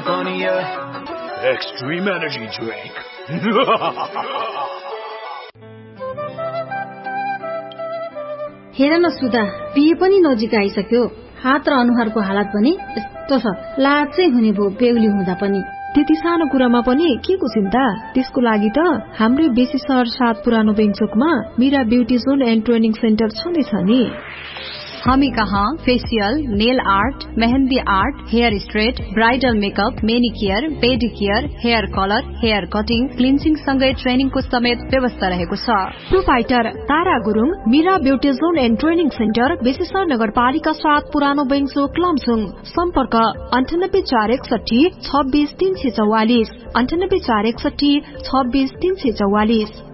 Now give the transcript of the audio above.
California. Extreme energy drink. हेर न सुधा, बिहे पनि नजिक आइसक्यो। हात र अनुहारको हालत पनि यस्तो छ, लाज चाहिँ हुने भो बेहुली हुँदा पनि। त्यति सानो कुरामा पनि के को चिन्ता? त्यसको लागि त हाम्रै बेसी सहर 7 पुरानो बेङचोकमा Meera beauty John and training centre छँदैछ नि। हामी कहाँ facial, nail art, mehndi art, hair straight, bridal makeup, मेनिकेयर, पेडिकेयर, hair colour, hair cutting, cleansing सँगै ट्रेनिङको समेत व्यवस्था रहेको छ। Proprietor Tara Gurung, Meera beauty John and training centre, बेसीसर नगरपालिका 7 पुरानो बेङचोक लमजुङ। सम्पर्क 9841 26 344, 9841 26 344।